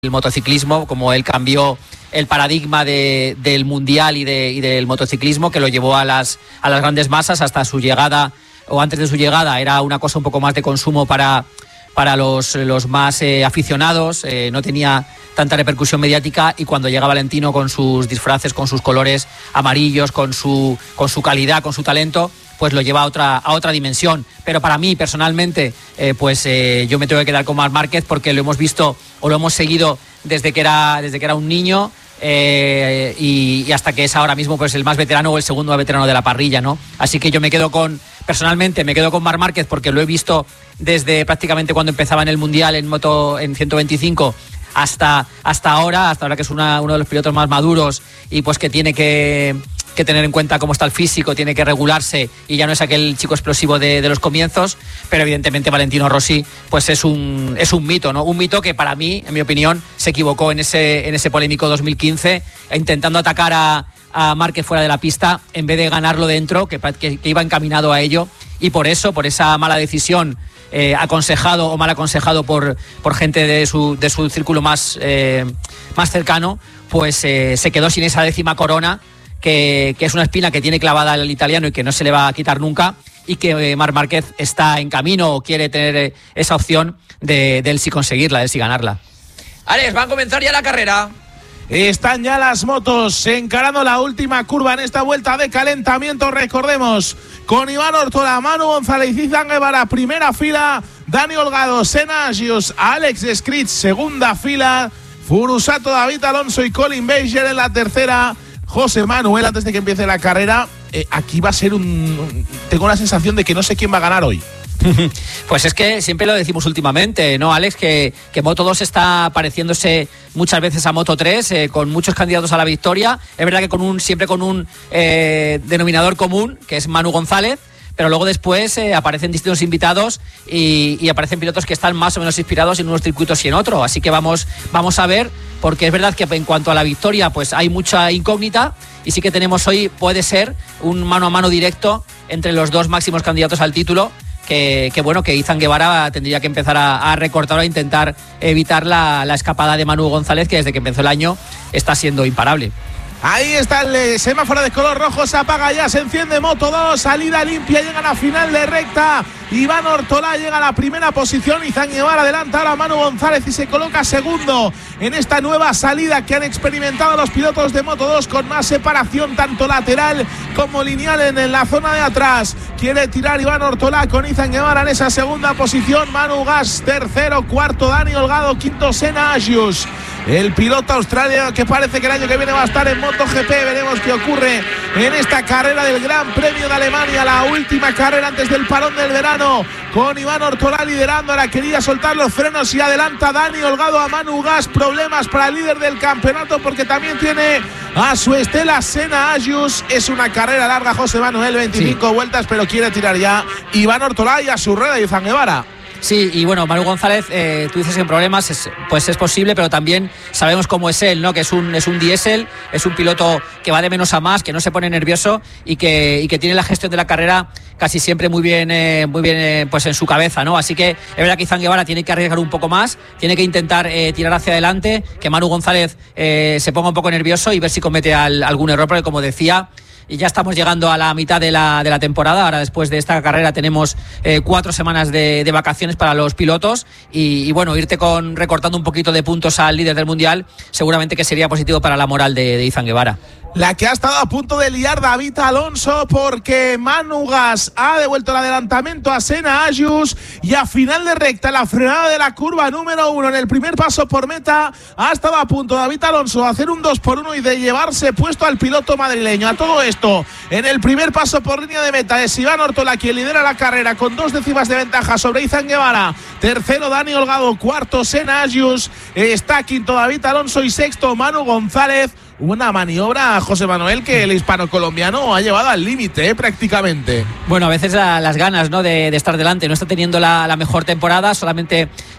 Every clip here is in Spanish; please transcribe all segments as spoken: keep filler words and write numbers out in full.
el motociclismo, como él cambió el paradigma de, del mundial y, de, y del motociclismo, que lo llevó a las, a las grandes masas. Hasta su llegada, o antes de su llegada, era una cosa un poco más de consumo para, para los, los más eh, aficionados, eh, no tenía tanta repercusión mediática, y cuando llega Valentino con sus disfraces, con sus colores amarillos, con su, con su calidad, con su talento, pues lo lleva a otra, a otra dimensión. Pero para mí, personalmente, eh, pues eh, yo me tengo que quedar con Marc Márquez, porque lo hemos visto o lo hemos seguido desde que era, desde que era un niño, eh, y, y hasta que es ahora mismo pues el más veterano o el segundo más veterano de la parrilla, ¿no? Así que yo me quedo con, personalmente, me quedo con Marc Márquez, porque lo he visto desde prácticamente cuando empezaba en el Mundial en moto, en ciento veinticinco, hasta, hasta ahora, hasta ahora que es una, uno de los pilotos más maduros, y pues que tiene que... que tener en cuenta cómo está el físico, tiene que regularse, y ya no es aquel chico explosivo de, de los comienzos. Pero evidentemente Valentino Rossi pues es un es un mito, ¿no? Un mito que para mí, en mi opinión, se equivocó en ese en ese polémico dos mil quince, intentando atacar a, a Márquez fuera de la pista en vez de ganarlo dentro, que, que, que iba encaminado a ello, y por eso, por esa mala decisión, eh, aconsejado o mal aconsejado por, por gente de su, de su círculo más, eh, más cercano, pues eh, se quedó sin esa décima corona, Que, que es una espina que tiene clavada el italiano y que no se le va a quitar nunca, y que eh, Marc Márquez está en camino o quiere tener eh, esa opción de, de él sí conseguirla, de él sí ganarla. Alex, va a comenzar ya la carrera. Están ya las motos encarando la última curva en esta vuelta de calentamiento, recordemos, con Iván Ortola, Manu González y Izan Guevara, primera fila, Dani Holgado, Senna Agius, Alex Scritch, segunda fila, Furusato, David Alonso y Colin Berger en la tercera. José Manuel, antes de que empiece la carrera, eh, aquí va a ser un... Tengo la sensación de que no sé quién va a ganar hoy. Pues es que siempre lo decimos últimamente, ¿no, Alex? Que, que Moto dos está pareciéndose muchas veces a Moto tres, eh, con muchos candidatos a la victoria. Es verdad que con un siempre con un eh, denominador común, que es Manu González, pero luego después eh, aparecen distintos invitados y, y aparecen pilotos que están más o menos inspirados en unos circuitos y en otros. Así que vamos, vamos a ver, porque es verdad que en cuanto a la victoria pues hay mucha incógnita, y sí que tenemos hoy, puede ser, un mano a mano directo entre los dos máximos candidatos al título, que, que bueno, que Izan Guevara tendría que empezar a, a recortar o a intentar evitar la, la escapada de Manu González, que desde que empezó el año está siendo imparable. Ahí está el eh, semáforo de color rojo, se apaga ya, se enciende Moto dos, salida limpia, llega a la final de recta, Iván Ortola llega a la primera posición, Izan Guevara adelanta ahora a Manu González y se coloca segundo en esta nueva salida que han experimentado los pilotos de Moto dos, con más separación tanto lateral como lineal en, en la zona de atrás. Quiere tirar Iván Ortola con Izan Guevara en esa segunda posición, Manu Gas tercero, cuarto Dani Holgado, quinto Senna Agius. El piloto australiano que parece que el año que viene va a estar en MotoGP. Veremos qué ocurre en esta carrera del Gran Premio de Alemania, la última carrera antes del parón del verano, con Iván Ortola liderando. Ahora quería soltar los frenos y adelanta Dani Holgado a Manu Gas. Problemas para el líder del campeonato, porque también tiene a su estela Senna Agius. Es una carrera larga, José Manuel, veinticinco sí. vueltas, pero quiere tirar ya Iván Ortola y a su rueda Izan Guevara. Sí, y bueno, Manu González, eh, tú dices que en problemas, es, pues es posible, pero también sabemos cómo es él, ¿no? Que es un es un diésel, es un piloto que va de menos a más, que no se pone nervioso y que y que tiene la gestión de la carrera casi siempre muy bien eh, muy bien eh, pues en su cabeza, ¿no? Así que es verdad que Izan Guevara tiene que arriesgar un poco más, tiene que intentar eh, tirar hacia adelante, que Manu González eh, se ponga un poco nervioso y ver si comete al, algún error, porque como decía, y ya estamos llegando a la mitad de la, de la temporada. Ahora, después de esta carrera, tenemos eh, cuatro semanas de, de vacaciones para los pilotos. Y, y bueno, irte con recortando un poquito de puntos al líder del Mundial, seguramente que sería positivo para la moral de, de Izan Guevara. La que ha estado a punto de liar David Alonso, porque Manu Gas ha devuelto el adelantamiento a Senna Agius, y a final de recta, la frenada de la curva número uno en el primer paso por meta, ha estado a punto David Alonso de hacer un dos por uno y de llevarse puesto al piloto madrileño. A todo esto, en el primer paso por línea de meta es Iván Ortola quien lidera la carrera con dos décimas de ventaja sobre Izan Guevara. Tercero Dani Holgado, cuarto Senna Agius, está quinto David Alonso y sexto Manu González. Una maniobra, José Manuel, que el hispano-colombiano ha llevado al límite, ¿eh? prácticamente. Bueno, a veces la, las ganas, ¿no? de, de estar delante. No está teniendo la, la mejor temporada, solamente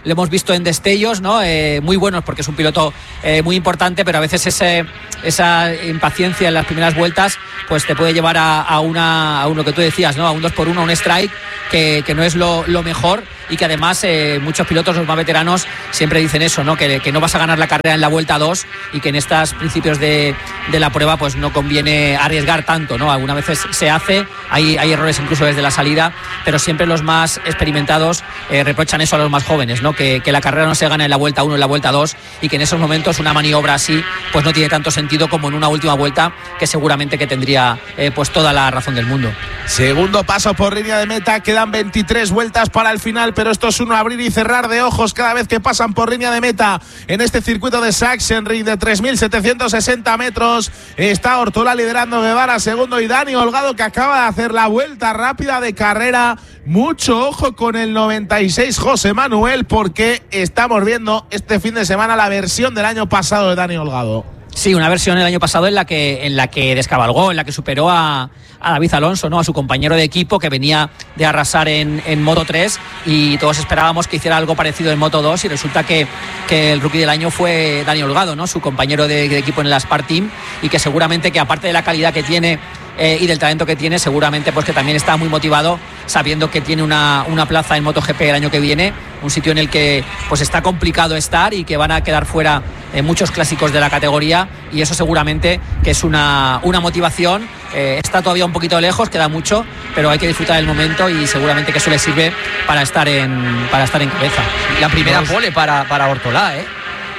lo hemos visto en destellos, ¿no? Eh, muy buenos porque es un piloto eh, muy importante, pero a veces ese, esa impaciencia en las primeras vueltas pues te puede llevar a, a, una, a uno que tú decías, ¿no? A un dos por uno, a un strike que, que no es lo, lo mejor y que además eh, muchos pilotos, los más veteranos, siempre dicen eso, ¿no? Que, que no vas a ganar la carrera en la vuelta dos y que en estos principios de, de la prueba pues no conviene arriesgar tanto, ¿no? Algunas veces se hace, hay, hay errores incluso desde la salida, pero siempre los más experimentados eh, reprochan eso a los más jóvenes, ¿no? Que, que la carrera no se gana en la vuelta uno, en la vuelta dos y que en esos momentos una maniobra así pues no tiene tanto sentido como en una última vuelta que seguramente que tendría eh, pues toda la razón del mundo. Segundo paso por línea de meta, quedan veintitrés vueltas para el final, pero esto es un abrir y cerrar de ojos cada vez que pasan por línea de meta en este circuito de Sachsenring de tres mil setecientos sesenta metros. Está Ortola liderando, Guevara segundo y Dani Holgado, que acaba de hacer la vuelta rápida de carrera. Mucho ojo con el noventa y seis José Manuel, porque estamos viendo este fin de semana la versión del año pasado de Dani Holgado. Sí, una versión el año pasado en la que en la que descabalgó, en la que superó a, a David Alonso, ¿no? A su compañero de equipo, que venía de arrasar en, en Moto tres, y todos esperábamos que hiciera algo parecido en Moto dos, y resulta que, que el rookie del año fue Dani Holgado, ¿no? Su compañero de, de equipo en el Aspar Team, y que seguramente que aparte de la calidad que tiene eh, y del talento que tiene, seguramente pues que también está muy motivado, sabiendo que tiene una, una plaza en MotoGP el año que viene, un sitio en el que pues está complicado estar y que van a quedar fuera eh, muchos clásicos de la categoría, y eso seguramente que es una, una motivación. Eh, está todavía un poquito lejos, queda mucho, pero hay que disfrutar del momento y seguramente que eso le sirve para estar en, para estar en cabeza. La primera Dos. pole para, para Ortola, ¿eh?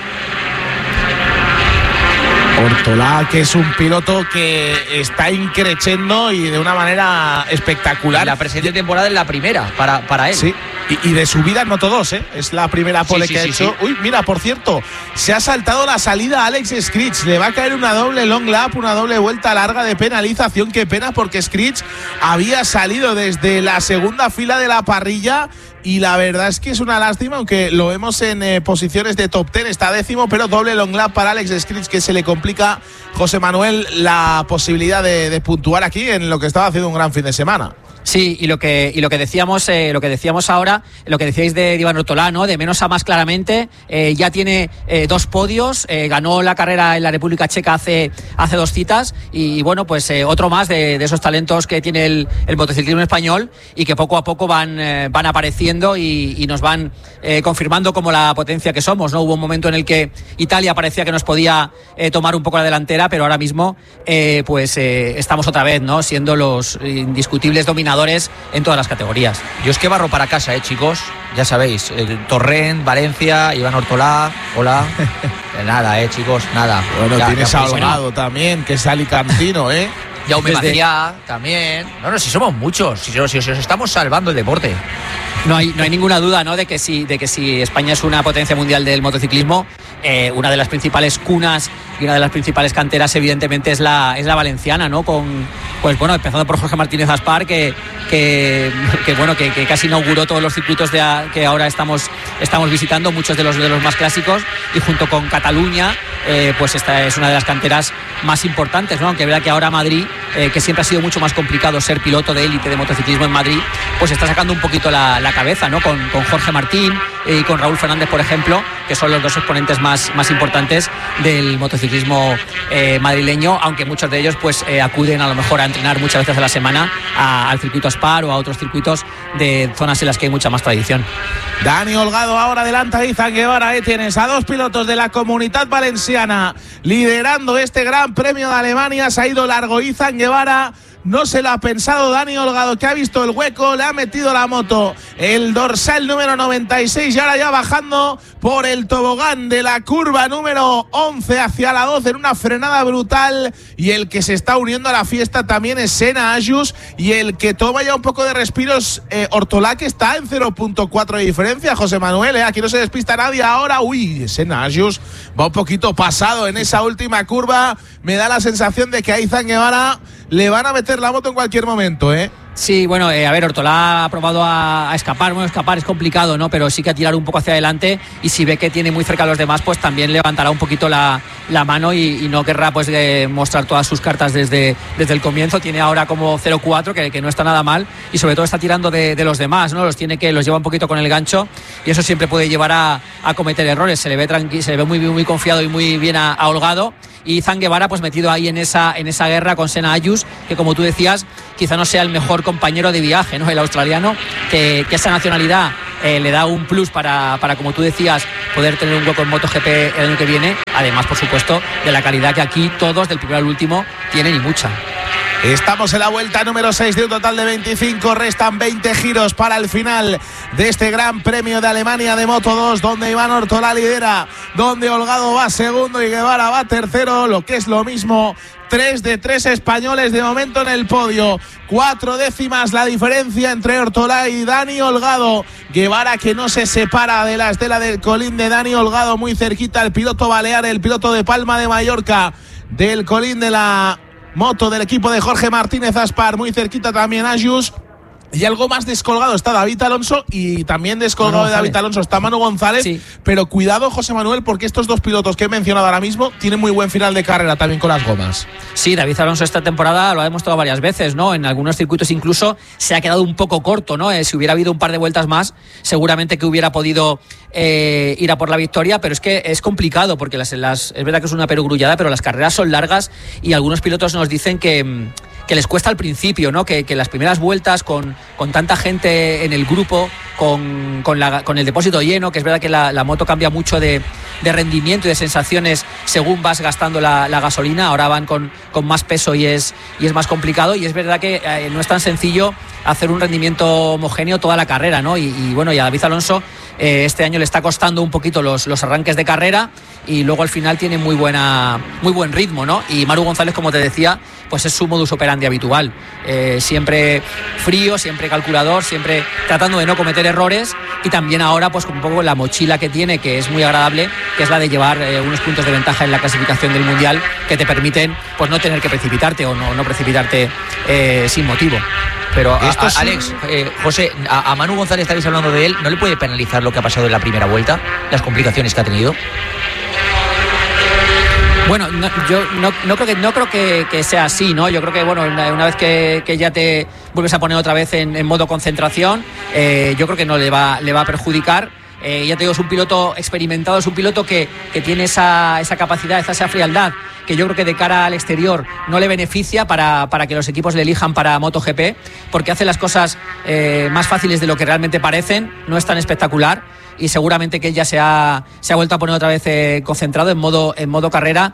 Ortola, que es un piloto que está increciendo y de una manera espectacular. Y la presente temporada es la primera para, para él. Sí, y, y de subida en Moto dos, ¿eh? Es la primera pole sí, sí, que sí, ha hecho. Sí. Uy, mira, por cierto, se ha saltado la salida a Alex Scritch. Le va a caer una doble long lap, una doble vuelta larga de penalización. Qué pena, porque Scritch había salido desde la segunda fila de la parrilla. Y la verdad es que es una lástima, aunque lo vemos en eh, posiciones de top ten, está décimo, pero doble long lap para Alex Scritch, que se le complica, José Manuel, la posibilidad de, de puntuar aquí en lo que estaba haciendo un gran fin de semana. Sí, y lo que y lo que decíamos eh, lo que decíamos ahora, lo que decíais de Iván Ortola, ¿no? De menos a más claramente, eh, ya tiene eh, dos podios, eh, ganó la carrera en la República Checa hace hace dos citas, y bueno, pues eh, otro más de, de esos talentos que tiene el, el motociclismo español, y que poco a poco van eh, van apareciendo y, y nos van eh, confirmando como la potencia que somos, ¿no? Hubo un momento en el que Italia parecía que nos podía eh, tomar un poco la delantera, pero ahora mismo eh, pues eh, estamos otra vez, ¿no? Siendo los indiscutibles dominadores en todas las categorías. Yo es que barro para casa, eh, chicos. Ya sabéis, el Torrent, Valencia, Iván Ortola, hola. Nada, eh, chicos, nada. Bueno, ya, tienes ya, a Holgado también, que es alicantino, eh. Jaume Maciá también. No, no, si somos muchos, si, si, si os estamos salvando el deporte. No hay, no hay ninguna duda, ¿no? de que si, de que si España es una potencia mundial del motociclismo, eh, una de las principales cunas y una de las principales canteras, evidentemente, es la, es la valenciana, ¿no? Con, pues bueno, empezando por Jorge Martínez Aspar, que, que, que bueno, que, que casi inauguró todos los circuitos de a, que ahora estamos, estamos visitando, muchos de los de los más clásicos, y junto con Cataluña, eh, pues esta es una de las canteras más importantes, ¿no? Aunque es verdad que ahora Madrid, eh, que siempre ha sido mucho más complicado ser piloto de élite de motociclismo en Madrid, pues está sacando un poquito la, la cabeza, ¿no? Con, con Jorge Martín y con Raúl Fernández, por ejemplo, que son los dos exponentes más, más importantes del motociclismo eh, madrileño, aunque muchos de ellos pues eh, acuden a lo mejor a entrenar muchas veces a la semana a, al circuito Aspar o a otros circuitos de zonas en las que hay mucha más tradición. Dani Holgado ahora adelanta a Izan Guevara. Ahí tienes a dos pilotos de la Comunitat Valenciana liderando este Gran Premio de Alemania. Se ha ido largo Izan Guevara. No se lo ha pensado Dani Holgado, que ha visto el hueco, le ha metido la moto el dorsal número noventa y seis, y ahora ya bajando por el tobogán de la curva número once hacia la doce en una frenada brutal. Y el que se está uniendo a la fiesta también es Senna Ayus, y el que toma ya un poco de respiros eh, Ortola, que está en cero punto cuatro de diferencia. José Manuel, eh, aquí no se despista nadie ahora. Uy, Senna Ayus va un poquito pasado en esa última curva. Me da la sensación de que a Izan Guevara le van a meter la moto en cualquier momento, ¿eh? Sí, bueno, eh, a ver, Ortolá ha probado a, a escapar. Bueno, escapar es complicado, ¿no? Pero sí que a tirar un poco hacia adelante, y si ve que tiene muy cerca a los demás, pues también levantará un poquito la, la mano y, y no querrá pues eh, mostrar todas sus cartas desde, desde el comienzo. Tiene ahora como cero cuatro, que, que no está nada mal, y sobre todo está tirando de, de los demás, ¿no? Los tiene que los lleva un poquito con el gancho, y eso siempre puede llevar a, a cometer errores. Se le ve tranqui, se le ve muy, muy confiado y muy bien a, a Holgado. Y Izan Guevara pues metido ahí en esa, en esa guerra con Sena Ayus, que como tú decías, quizá no sea el mejor compañero de viaje, ¿no? El australiano, que, que esa nacionalidad eh, le da un plus para, para, como tú decías, poder tener un hueco en MotoGP el año que viene, además, por supuesto, de la calidad que aquí todos, del primero al último, tienen, y mucha. Estamos en la vuelta número seis de un total de veinticinco, restan veinte giros para el final de este Gran Premio de Alemania de Moto dos, donde Iván Ortolá lidera, donde Holgado va segundo y Guevara va tercero, lo que es lo mismo, tres de tres españoles de momento en el podio, cuatro décimas la diferencia entre Ortolá y Dani Holgado. Guevara, que no se separa de la estela del colín de Dani Holgado, muy cerquita el piloto balear, el piloto de Palma de Mallorca, del colín de la moto del equipo de Jorge Martínez Aspar, muy cerquita también Ayus. Y algo más descolgado está David Alonso, y también descolgado de David Alonso está Manu González. Sí. Pero cuidado, José Manuel, porque estos dos pilotos que he mencionado ahora mismo tienen muy buen final de carrera también con las gomas. Sí, David Alonso esta temporada lo ha demostrado varias veces, ¿no? En algunos circuitos incluso se ha quedado un poco corto, ¿no? Eh, si hubiera habido un par de vueltas más, seguramente que hubiera podido eh, ir a por la victoria, pero es que es complicado, porque las, las, es verdad que es una perogrullada, pero las carreras son largas, y algunos pilotos nos dicen que que les cuesta al principio, ¿no? Que, que las primeras vueltas con, con tanta gente en el grupo, con, con, la, con el depósito lleno, que es verdad que la, la moto cambia mucho de, de rendimiento y de sensaciones según vas gastando la, la gasolina. Ahora van con, con más peso y es, y es más complicado, y es verdad que eh, no es tan sencillo hacer un rendimiento homogéneo toda la carrera, ¿no? Y, y bueno, y a David Alonso eh, este año le está costando un poquito los, los arranques de carrera, y luego al final tiene muy buena muy buen ritmo, ¿no? Y Manu González, como te decía, pues es su modus operandi habitual, eh, siempre frío, siempre calculador, siempre tratando de no cometer errores, y también ahora pues con un poco la mochila que tiene, que es muy agradable, que es la de llevar eh, unos puntos de ventaja en la clasificación del Mundial, que te permiten pues no tener que precipitarte o no, no precipitarte eh, sin motivo. Pero a, a, Alex, eh, José, a, a Manu González estáis hablando de él, ¿no le puede penalizar lo que ha pasado en la primera vuelta? Las complicaciones que ha tenido. Bueno, no, yo no, no creo que no creo que, que sea así, ¿no? Yo creo que bueno, una, una vez que, que ya te vuelves a poner otra vez en, en modo concentración, eh, yo creo que no le va le va a perjudicar. Eh, ya te digo, es un piloto experimentado, es un piloto que, que tiene esa, esa capacidad, esa frialdad, que yo creo que de cara al exterior no le beneficia para, para que los equipos le elijan para MotoGP, porque hace las cosas eh, más fáciles de lo que realmente parecen, no es tan espectacular, y seguramente que él ya se ha, se ha vuelto a poner otra vez eh, concentrado en modo, en modo carrera,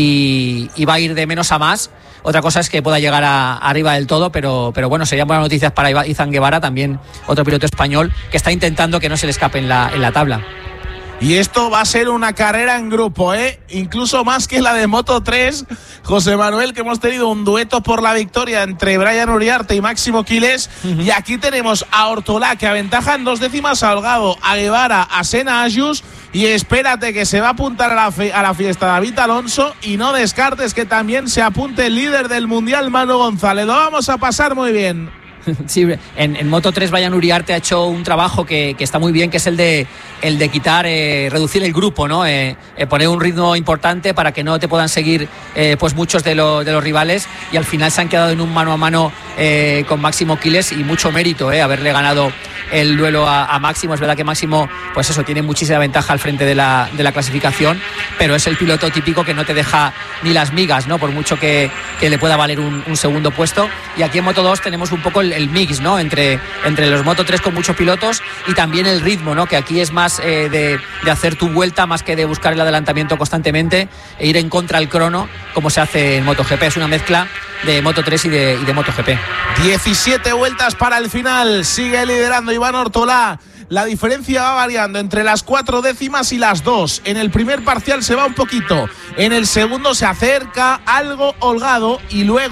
y, y va a ir de menos a más. Otra cosa es que pueda llegar a, a arriba del todo, pero, pero bueno, serían buenas noticias para Izan Guevara, también otro piloto español que está intentando que no se le escape en la, en la tabla. Y esto va a ser una carrera en grupo, ¿eh? Incluso más que la de Moto tres, José Manuel, que hemos tenido un dueto por la victoria entre Brian Uriarte y Máximo Quiles. Uh-huh. Y aquí tenemos a Ortolá, que aventaja en dos décimas a Holgado, a Guevara, a Sena Ayus. Y espérate que se va a apuntar a la, fe, a la fiesta David Alonso, y no descartes que también se apunte el líder del Mundial, Manu González. Lo vamos a pasar muy bien. Sí, en, en Moto tres Brian Uriarte ha hecho un trabajo que, que está muy bien, que es el de el de quitar, eh, reducir el grupo, ¿no? Eh, eh, poner un ritmo importante para que no te puedan seguir eh, pues muchos de, lo, de los rivales, y al final se han quedado en un mano a mano eh, con Máximo Quiles, y mucho mérito eh, haberle ganado el duelo a, a Máximo. Es verdad que Máximo, pues eso, tiene muchísima ventaja al frente de la, de la clasificación, pero es el piloto típico que no te deja ni las migas, ¿no? Por mucho que, que le pueda valer un, un segundo puesto. Y aquí en Moto dos tenemos un poco el, el mix, ¿no? Entre, entre los Moto tres con muchos pilotos, y también el ritmo, ¿no? Que aquí es más eh, de, de hacer tu vuelta, más que de buscar el adelantamiento constantemente e ir en contra del crono, como se hace en MotoGP. Es una mezcla de Moto tres y de, y de MotoGP. diecisiete vueltas para el final, sigue liderando Iván Ortolá. La diferencia va variando entre las cuatro décimas y las dos. En el primer parcial se va un poquito, en el segundo se acerca algo Holgado, y luego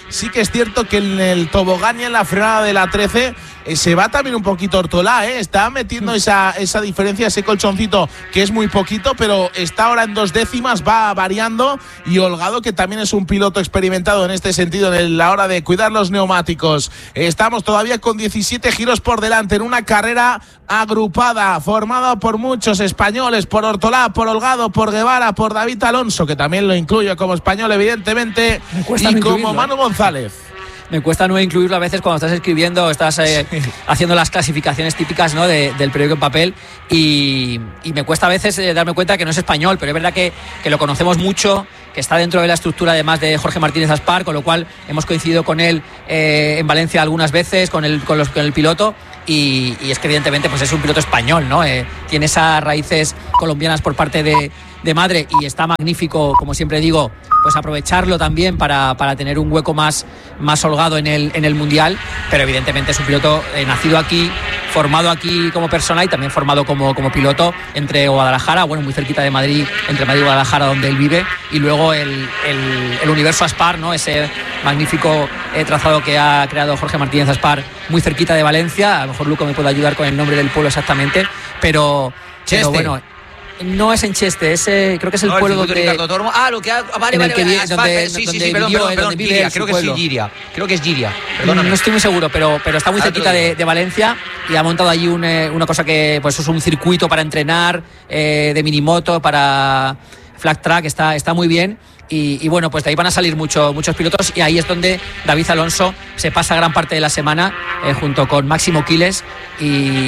Sí que es cierto que en el tobogán y en la frenada de la trece eh, se va también un poquito Ortolá, ¿eh? Está metiendo esa, esa diferencia, ese colchoncito que es muy poquito, pero está ahora en dos décimas, va variando, y Holgado, que también es un piloto experimentado en este sentido en la hora de cuidar los neumáticos. Estamos todavía con diecisiete giros por delante en una carrera agrupada, formada por muchos españoles, por Ortolá, por Holgado, por Guevara, por David Alonso, que también lo incluyo como español evidentemente, y no como Manu ¿eh? González. Me cuesta no incluirlo a veces cuando estás escribiendo, estás eh, sí. haciendo las clasificaciones típicas, ¿no?, de, del periódico en papel, y, y me cuesta a veces eh, darme cuenta que no es español, pero es verdad que, que lo conocemos mucho, que está dentro de la estructura además de Jorge Martínez Aspar, con lo cual hemos coincidido con él eh, en Valencia algunas veces, con el, con los, con el piloto, y, y es que evidentemente pues es un piloto español, ¿no? Eh, tiene esas raíces colombianas por parte de, de madre, y está magnífico, como siempre digo, pues aprovecharlo también para, para tener un hueco más, más holgado en el, en el Mundial, pero evidentemente es un piloto eh, nacido aquí, formado aquí como persona y también formado como, como piloto entre Guadalajara, bueno, muy cerquita de Madrid, entre Madrid y Guadalajara, donde él vive, y luego el, el, el universo Aspar, ¿no?, ese magnífico eh, trazado que ha creado Jorge Martínez Aspar, muy cerquita de Valencia. A lo mejor Luco me puede ayudar con el nombre del pueblo exactamente, pero, pero bueno, no es en Cheste, es, eh, creo que es el no, pueblo el donde Ricardo Tormo. Ah, lo que ha, vale, vale, vale, donde, donde, sí, donde sí, sí, perdón, vivió, perdón, perdón, donde Giria, vive creo que pueblo. sí, Giria. Creo que es Giria. Perdóname. No estoy muy seguro, pero, pero está muy Ahora cerquita de, de Valencia, y ha montado allí un, eh, una cosa que pues es un circuito para entrenar, eh, de minimoto, para flat track, está, está muy bien. Y, y bueno, pues de ahí van a salir mucho, muchos pilotos, y ahí es donde David Alonso se pasa gran parte de la semana eh, junto con Máximo Quiles y,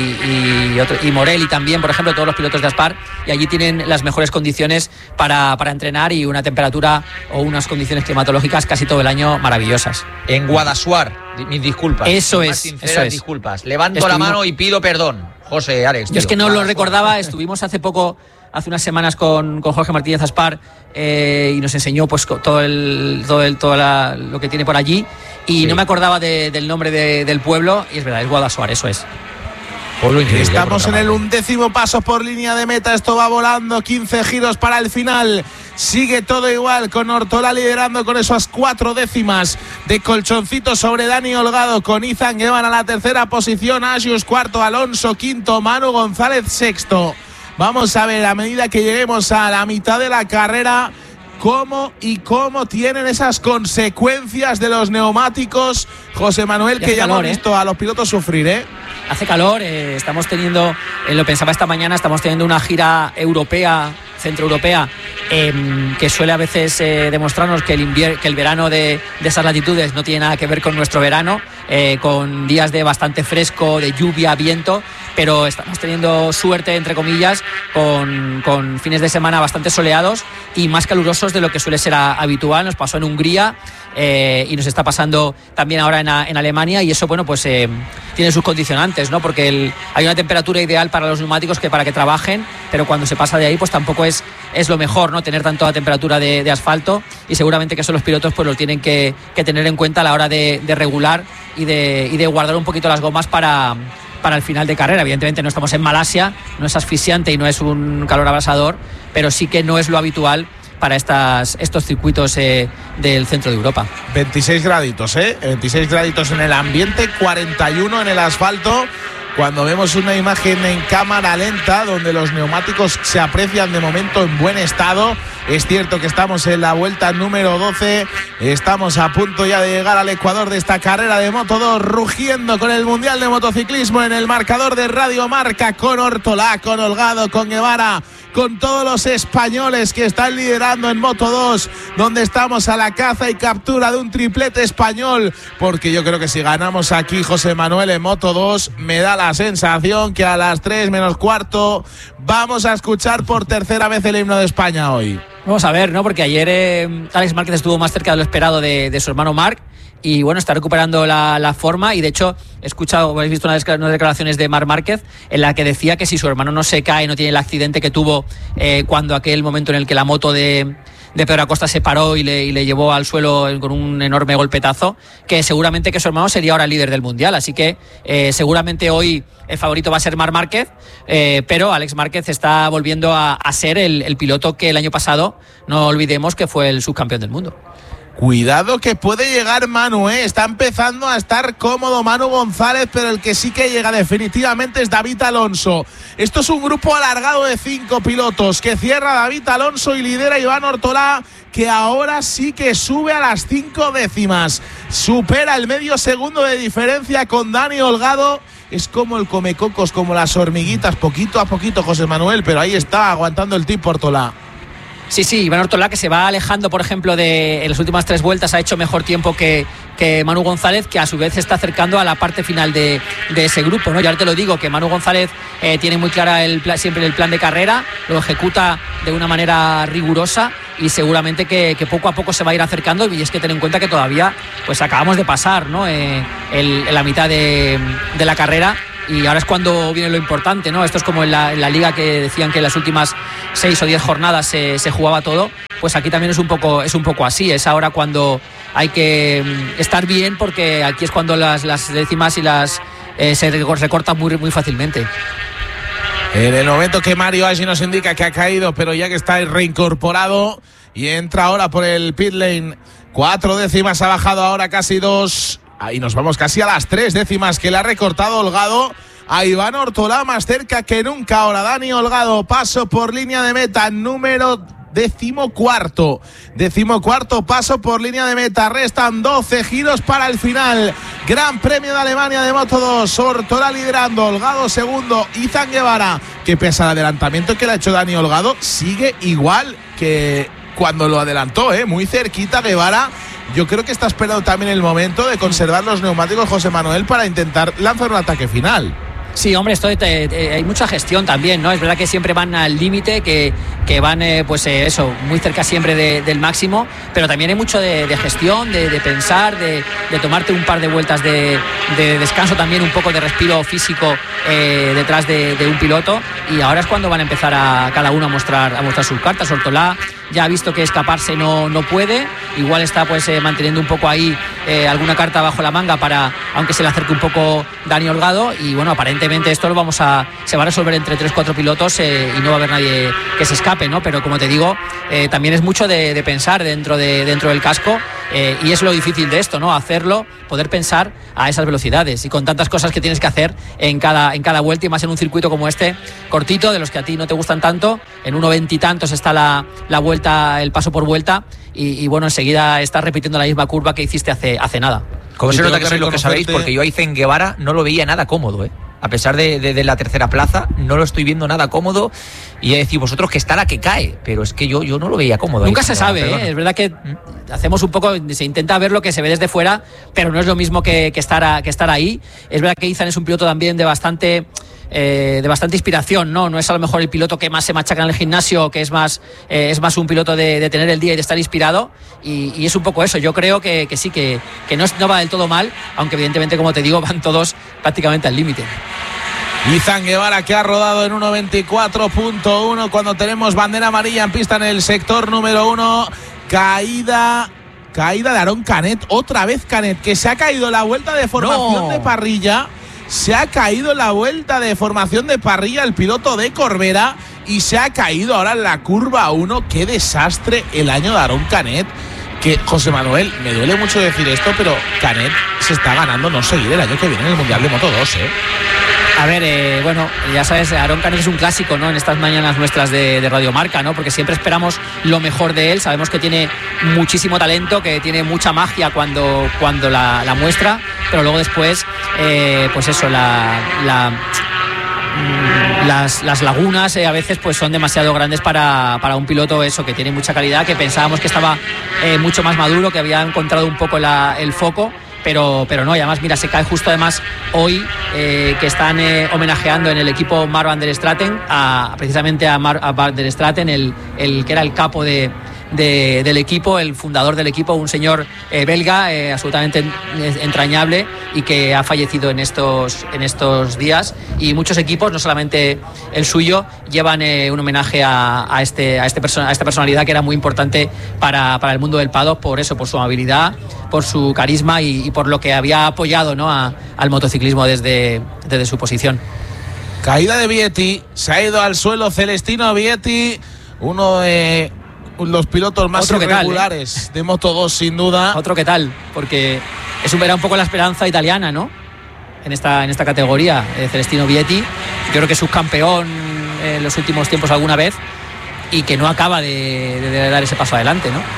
y, otro, y Morelli también, por ejemplo, todos los pilotos de Aspar, y allí tienen las mejores condiciones para, para entrenar, y una temperatura o unas condiciones climatológicas casi todo el año maravillosas. En Guadasuar, mis disculpas. Eso es, sinceras, eso es. Disculpas. Levanto Estuvimos... la mano y pido perdón, José, Alex. Yo tío. es que no Guadasuar. lo recordaba, estuvimos hace poco... hace unas semanas con, con Jorge Martínez Aspar eh, y nos enseñó pues todo el todo el todo la, lo que tiene por allí, y sí. no me acordaba de, del nombre de, del pueblo, y es verdad, es Guadasuar, eso es. Estamos en el undécimo paso por línea de meta, esto va volando, quince giros para el final, sigue todo igual, con Ortolá liderando con esas cuatro décimas de colchoncito sobre Dani Holgado, con Izan Guevara a la tercera posición, Asius cuarto, Alonso quinto, Manu González sexto. Vamos a ver, a medida que lleguemos a la mitad de la carrera, cómo y cómo tienen esas consecuencias de los neumáticos, José Manuel, que ya calor, hemos visto ¿eh? a los pilotos sufrir, ¿eh? Hace calor, eh, estamos teniendo, eh, lo pensaba esta mañana, estamos teniendo una gira europea, centroeuropea, eh, que suele a veces eh, demostrarnos que el, invier- que el verano de, de esas latitudes no tiene nada que ver con nuestro verano, eh, con días de bastante fresco, de lluvia, viento, pero estamos teniendo suerte, entre comillas, con, con fines de semana bastante soleados y más calurosos de lo que suele ser a, habitual. Nos pasó en Hungría eh, y nos está pasando también ahora en, a, en Alemania, y eso, bueno, pues eh, tiene sus condicionantes, ¿no? Porque el, hay una temperatura ideal para los neumáticos que para que trabajen, pero cuando se pasa de ahí, pues tampoco es, es lo mejor, ¿no? Tener tanto la temperatura de, de asfalto, y seguramente que eso los pilotos pues lo tienen que, que tener en cuenta a la hora de, de regular y de, y de guardar un poquito las gomas para... para el final de carrera. Evidentemente no estamos en Malasia, no es asfixiante y no es un calor abrasador, pero sí que no es lo habitual para estas, estos circuitos eh, del centro de Europa. veintiséis graditos, ¿eh? veintiséis graditos en el ambiente, cuarenta y uno en el asfalto. Cuando vemos una imagen en cámara lenta donde los neumáticos se aprecian de momento en buen estado, es cierto que estamos en la vuelta número doce, estamos a punto ya de llegar al ecuador de esta carrera de Moto dos, rugiendo con el Mundial de Motociclismo en el marcador de Radio Marca, con Ortolá, con Holgado, con Guevara, con todos los españoles que están liderando en Moto dos, donde estamos a la caza y captura de un triplete español, porque yo creo que si ganamos aquí, José Manuel, en Moto dos, me da la sensación que a las tres menos cuarto vamos a escuchar por tercera vez el himno de España hoy. Vamos a ver, ¿no? Porque ayer eh, Alex Márquez estuvo más cerca de lo esperado de, de su hermano Marc, y bueno, está recuperando la, la forma, y de hecho he escuchado, habéis visto unas declaraciones de Marc Márquez en la que decía que si su hermano no se cae, no tiene el accidente que tuvo eh, cuando aquel momento en el que la moto de, de Pedro Acosta se paró y le, y le llevó al suelo con un enorme golpetazo, que seguramente que su hermano sería ahora el líder del Mundial, así que eh, seguramente hoy el favorito va a ser Marc Márquez, eh, pero Alex Márquez está volviendo a, a ser el, el piloto que el año pasado, no olvidemos que fue el subcampeón del mundo. Cuidado que puede llegar Manu, ¿eh? Está empezando a estar cómodo Manu González, pero el que sí que llega definitivamente es David Alonso. Esto es un grupo alargado de cinco pilotos que cierra David Alonso y lidera Iván Ortolá, que ahora sí que sube a las cinco décimas. Supera el medio segundo de diferencia con Dani Holgado. Es como el comecocos, como las hormiguitas, poquito a poquito, José Manuel, pero ahí está aguantando el tipo Ortolá. Sí, sí, Iván Ortolá, que se va alejando, por ejemplo, de en las últimas tres vueltas, ha hecho mejor tiempo que, que Manu González, que a su vez se está acercando a la parte final de, de ese grupo, ¿no? Y ahora te lo digo, que Manu González eh, tiene muy clara el plan, siempre el plan de carrera, lo ejecuta de una manera rigurosa y seguramente que, que poco a poco se va a ir acercando. Y es que ten en cuenta que todavía pues acabamos de pasar, ¿no? Eh, el, en la mitad de, de la carrera. Y ahora es cuando viene lo importante, ¿no? Esto es como en la, en la liga que decían que en las últimas seis o diez jornadas se, se jugaba todo. Pues aquí también es un poco es un poco así. Es ahora cuando hay que estar bien, porque aquí es cuando las, las décimas y las eh, se recortan muy, muy fácilmente. En el momento que Mario Aggi nos indica que ha caído, pero ya que está reincorporado y entra ahora por el pit lane, cuatro décimas ha bajado ahora, casi dos. Ahí nos vamos casi a las tres décimas que le ha recortado Holgado a Iván Ortolá, más cerca que nunca. Ahora Dani Holgado, paso por línea de meta, número decimocuarto. Decimocuarto paso por línea de meta. Restan doce giros para el final. Gran Premio de Alemania de Moto dos. Ortolá liderando, Holgado segundo. Izan Guevara, que pese al adelantamiento que le ha hecho Dani Holgado, sigue igual que cuando lo adelantó, ¿eh? Muy cerquita Guevara. Yo creo que está esperando también el momento de conservar los neumáticos, José Manuel, para intentar lanzar un ataque final. Sí, hombre, esto te, te, hay mucha gestión también, ¿no? Es verdad que siempre van al límite, que, que van, eh, pues eh, eso, muy cerca siempre de, del máximo, pero también hay mucho de, de gestión, de, de pensar, de, de tomarte un par de vueltas de, de descanso, también un poco de respiro físico eh, detrás de, de un piloto, y ahora es cuando van a empezar a cada uno a mostrar, a mostrar sus cartas. Ortolá ya ha visto que escaparse no, no puede, igual está pues eh, manteniendo un poco ahí eh, alguna carta bajo la manga para, aunque se le acerque un poco Dani Holgado, y bueno, aparentemente esto lo vamos a, se va a resolver entre tres cuatro pilotos eh, y no va a haber nadie que se escape, ¿no? Pero como te digo, eh, también es mucho de, de pensar dentro, de, dentro del casco, eh, y es lo difícil de esto, ¿no? Hacerlo, poder pensar a esas velocidades y con tantas cosas que tienes que hacer en cada, en cada vuelta, y más en un circuito como este, cortito, de los que a ti no te gustan tanto. En uno veinte y tantos está la, la vuelta, el paso por vuelta, y, y bueno, enseguida estás repitiendo la misma curva que hiciste hace, hace nada. Como se nota que sois lo que sabéis, porque yo a Izan Guevara no lo veía nada cómodo, ¿eh? A pesar de, de, de la tercera plaza, no lo estoy viendo nada cómodo. Y decir vosotros que está la que cae, pero es que yo, yo no lo veía cómodo. Nunca se sabe, ¿eh? Es verdad que hacemos un poco, se intenta ver lo que se ve desde fuera, pero no es lo mismo que, que, estar, a, que estar ahí. Es verdad que Izan es un piloto también de bastante... Eh, de bastante inspiración, ¿no? No es a lo mejor el piloto que más se machaca en el gimnasio, que es más, eh, es más un piloto de, de tener el día y de estar inspirado, y, y es un poco eso. Yo creo que, que sí, que, que no, no va del todo mal, aunque evidentemente, como te digo, van todos prácticamente al límite. Izan Guevara, que ha rodado en uno veinticuatro punto uno cuando tenemos bandera amarilla en pista en el sector número uno. Caída caída de Aarón Canet, otra vez Canet, que se ha caído la vuelta de formación no. de parrilla. Se ha caído la vuelta de formación de parrilla el piloto de Corbera, y se ha caído ahora en la curva uno. Qué desastre el año de Aarón Canet. Que, José Manuel, me duele mucho decir esto, pero Canet se está ganando no seguir el año que viene en el Mundial de Moto dos, ¿eh? A ver, eh, bueno, ya sabes, Aarón Canet es un clásico, ¿no? En estas mañanas nuestras de, de Radio Marca, ¿no? Porque siempre esperamos lo mejor de él. Sabemos que tiene muchísimo talento, que tiene mucha magia cuando, cuando la, la muestra, pero luego después, eh, pues eso, la... la Las, las lagunas eh, a veces pues son demasiado grandes para, para un piloto eso que tiene mucha calidad, que pensábamos que estaba eh, mucho más maduro, que había encontrado un poco la, el foco, pero, pero no, y además mira, se cae justo además hoy eh, que están eh, homenajeando en el equipo Marc van der Straten a, precisamente a Marc van der Straten, el, el que era el capo de De, del equipo, el fundador del equipo, un señor eh, belga eh, absolutamente entrañable, y que ha fallecido en estos, en estos días. Y muchos equipos, no solamente el suyo, llevan eh, un homenaje a, a, este, a, este perso- a esta personalidad que era muy importante para, para el mundo del paddock, por eso, por su amabilidad, por su carisma y, y por lo que había apoyado, ¿no? a, al motociclismo desde, desde su posición. Caída de Vietti, se ha ido al suelo Celestino Vietti, uno de los pilotos más irregulares tal, ¿eh? de Moto dos, sin duda. Otro que tal, porque es un, era un poco la esperanza italiana, ¿no? En esta, en esta categoría, eh, Celestino Vietti. Yo creo que es subcampeón en los últimos tiempos alguna vez y que no acaba de, de, de dar ese paso adelante, ¿no?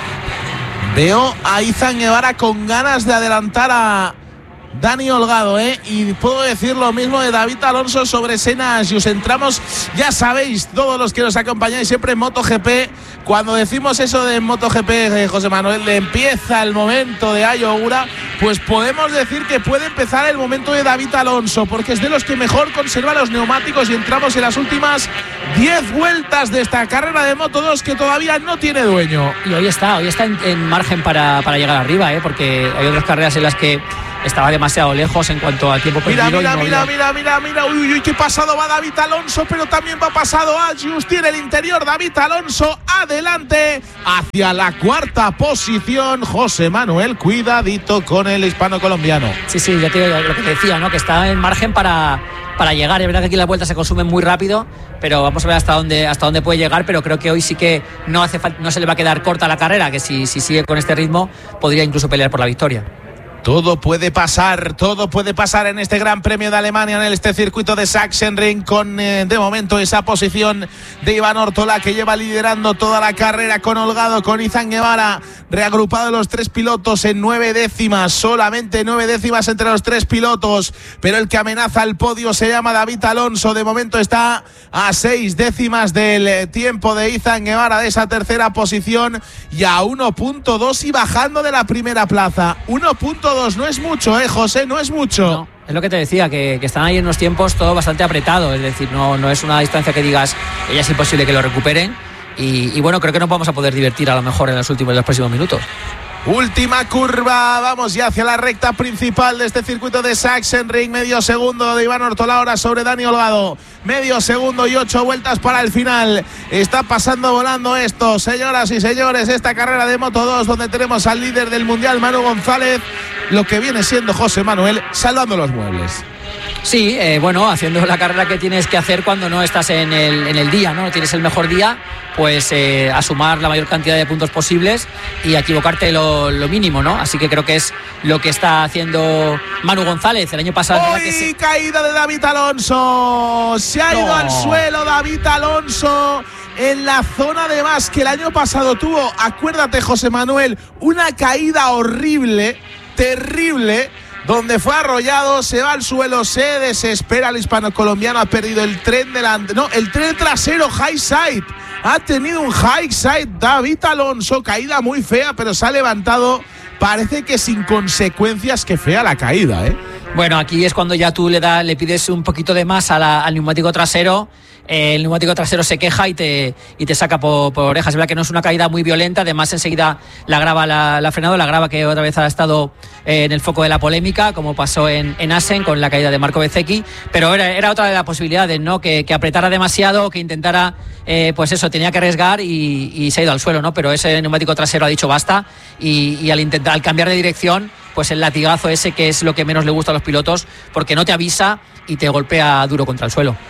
Veo a Izan Guevara con ganas de adelantar a Dani Holgado, ¿eh? Y puedo decir lo mismo de David Alonso sobre Senna Agius. Entramos, ya sabéis, todos los que nos acompañáis siempre en MotoGP. Cuando decimos eso de MotoGP, eh, José Manuel, de empieza el momento de Ayo Ogura, pues podemos decir que puede empezar el momento de David Alonso, porque es de los que mejor conserva los neumáticos y entramos en las últimas diez vueltas de esta carrera de Moto dos que todavía no tiene dueño. Y hoy está, hoy está en, en margen para, para llegar arriba, ¿eh? Porque hay otras carreras en las que estaba demasiado lejos en cuanto al tiempo perdido. Mira, mira, no mira, había... mira, mira, mira, uy, uy, uy, qué pasado va David Alonso, pero también va pasado Agius, tiene el interior David Alonso, adelante, hacia la cuarta posición, José Manuel, cuidadito con el hispano-colombiano. Sí, sí, ya te digo lo que te decía, ¿no? Que está en margen para, para llegar, es verdad que aquí las vueltas se consumen muy rápido, pero vamos a ver hasta dónde, hasta dónde puede llegar, pero creo que hoy sí que no, hace falta, no se le va a quedar corta la carrera, que si, si sigue con este ritmo podría incluso pelear por la victoria. Todo puede pasar, todo puede pasar en este Gran Premio de Alemania, en este circuito de Sachsenring, con eh, de momento esa posición de Iván Ortola, que lleva liderando toda la carrera con Holgado, con Izan Guevara, reagrupado los tres pilotos en nueve décimas, solamente nueve décimas entre los tres pilotos, pero el que amenaza el podio se llama David Alonso, de momento está a seis décimas del tiempo de Izan Guevara, de esa tercera posición, y a uno punto dos y bajando de la primera plaza, uno punto dos, no es mucho, eh, José, no es mucho. No, es lo que te decía, que, que están ahí en unos tiempos todo bastante apretado, es decir, no, no es una distancia que digas que ya es imposible que lo recuperen y, y bueno, creo que nos vamos a poder divertir a lo mejor en los últimos, en los próximos minutos. Última curva, vamos ya hacia la recta principal de este circuito de Sachsenring, medio segundo de Iván Ortola ahora sobre Dani Holgado, medio segundo y ocho vueltas para el final. Está pasando volando esto, señoras y señores, esta carrera de Moto dos donde tenemos al líder del Mundial, Manu González, lo que viene siendo José Manuel salvando los muebles. Sí, eh, bueno, haciendo la carrera que tienes que hacer cuando no estás en el, en el día, ¿no? No tienes el mejor día, pues eh, a sumar la mayor cantidad de puntos posibles y a equivocarte lo, lo mínimo, ¿no? Así que creo que es lo que está haciendo Manu González. El año pasado... ¡Uy! Que se... Caída de David Alonso. Se ha no. ido al suelo David Alonso en la zona de más que el año pasado tuvo, acuérdate, José Manuel, una caída horrible, terrible, donde fue arrollado, se va al suelo, se desespera el hispano-colombiano, ha perdido el tren delante, no, el tren trasero, high side, ha tenido un high side David Alonso, caída muy fea, pero se ha levantado, parece que sin consecuencias, que fea la caída, ¿eh? Bueno, aquí es cuando ya tú le das, le pides un poquito de más a la, al neumático trasero. Eh, el neumático trasero se queja y te, y te saca por, por orejas. Es verdad que no es una caída muy violenta, además enseguida la grava la, la ha frenado, la grava que otra vez ha estado eh, en el foco de la polémica, como pasó en, en Assen con la caída de Marco Bezzecchi, pero era, era otra de las posibilidades, ¿no? Que, que apretara demasiado, que intentara, eh, pues eso, tenía que arriesgar y, y se ha ido al suelo, ¿no? Pero ese neumático trasero ha dicho basta y, y al intentar, al cambiar de dirección, pues el latigazo ese, que es lo que menos le gusta a los pilotos, porque no te avisa y te golpea duro contra el suelo.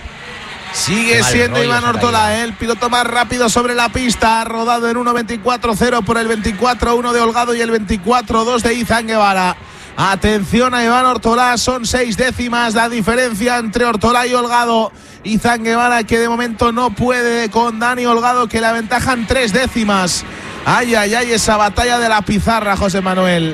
Sigue siendo Iván Ortola, ¿eh? El piloto más rápido sobre la pista, ha rodado en uno veinticuatro cero por el veinticuatro uno de Holgado y el veinticuatro dos de Izan Guevara. Atención a Iván Ortola, son seis décimas la diferencia entre Ortola y Holgado. Izan Guevara, que de momento no puede con Dani Holgado, que le aventajan tres décimas. Ay, ay, ay, esa batalla de la pizarra, José Manuel.